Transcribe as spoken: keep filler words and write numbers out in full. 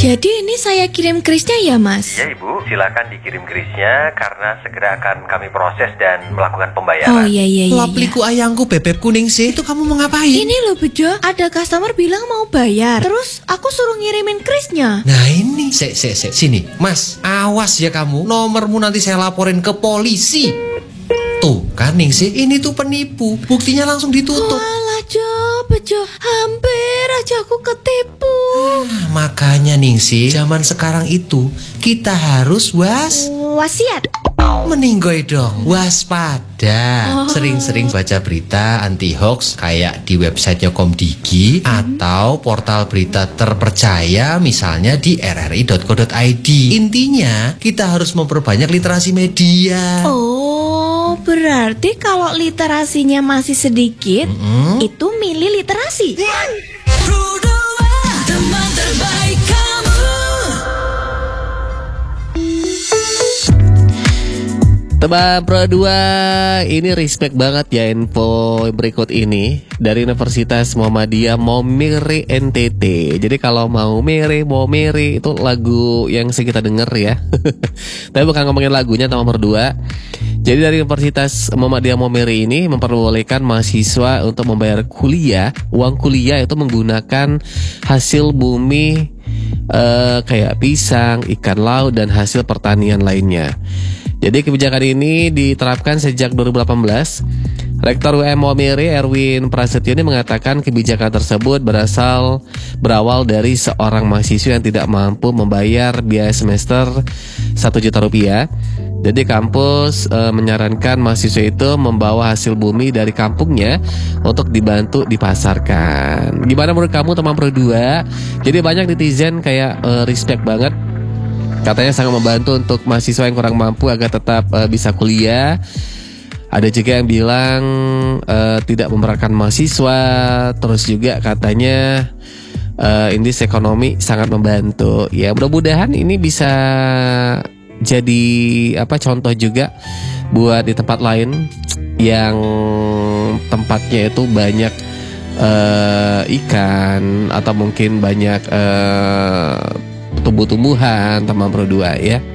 Jadi ini saya kirim krisnya ya, Mas? Iya Ibu, silakan dikirim krisnya karena segera akan kami proses dan melakukan pembayaran. Oh iya iya iya. Lapliku ayangku bebek kuning sih, itu kamu mau ngapain? Ini loh Bejo, ada customer bilang mau bayar. Terus aku suruh ngirimin krisnya. Nah ini, sek sek sek sini, Mas, awas ya kamu, nomormu nanti saya laporin ke polisi. Tuh kan Ningsih, ini tuh penipu, buktinya langsung ditutup. Walah Jo, Bejo, hampir aja aku ketipu. Nah, makanya Ningsih, zaman sekarang itu kita harus was Wasiat. meninggoy dong, waspada. Oh. Sering-sering baca berita anti hoax kayak di websitenya Komdigi hmm. atau portal berita terpercaya misalnya di r r i dot co dot i d. Intinya kita harus memperbanyak literasi media. Oh, berarti kalau literasinya masih sedikit, Mm-mm. itu milih literasi. Teman terbaik kamu. Teman Pro dua, ini respect banget ya info berikut ini dari Universitas Muhammadiyah Maumere N T T. Jadi kalau mau mere, mau mere itu lagu yang sering kita denger ya. Tapi bukan ngomongin lagunya teman Pro dua. Jadi dari Universitas Muhammadiyah Maumere ini memperbolehkan mahasiswa untuk membayar kuliah, uang kuliah itu menggunakan hasil bumi eh, kayak pisang, ikan laut dan hasil pertanian lainnya. Jadi kebijakan ini diterapkan sejak dua ribu delapan belas. Rektor U M Maumere Erwin Prasetyo ini mengatakan kebijakan tersebut berasal berawal dari seorang mahasiswa yang tidak mampu membayar biaya semester satu juta rupiah. Jadi kampus e, menyarankan mahasiswa itu membawa hasil bumi dari kampungnya untuk dibantu dipasarkan. Gimana menurut kamu teman Pro dua? Jadi banyak netizen kayak e, respect banget. Katanya sangat membantu untuk mahasiswa yang kurang mampu agar tetap uh, bisa kuliah. Ada juga yang bilang uh, tidak memberatkan mahasiswa. Terus juga katanya uh, indeks ekonomi sangat membantu. Ya mudah-mudahan ini bisa jadi apa contoh juga buat di tempat lain yang tempatnya itu banyak uh, ikan atau mungkin banyak uh, tumbuh-tumbuhan teman Pro dua ya.